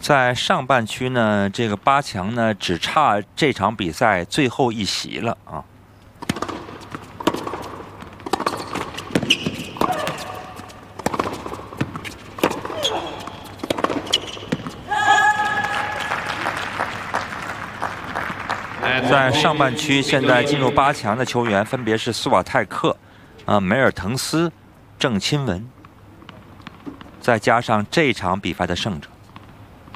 在上半区呢，这个8强呢只差这场比赛最后一席了啊。在上半区，现在进入8强的球员分别是斯瓦泰克、梅尔滕斯、郑钦文，再加上这场比赛的胜者。